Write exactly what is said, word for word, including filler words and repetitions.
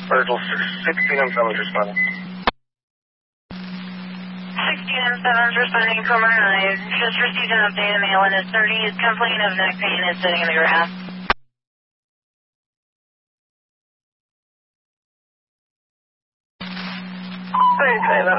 Virgil sixteen M seven responding. sixteen M seven responding, Comer. I just received an update in mail and it's thirty. Is complaining of neck pain and is sitting in the grass. Hey,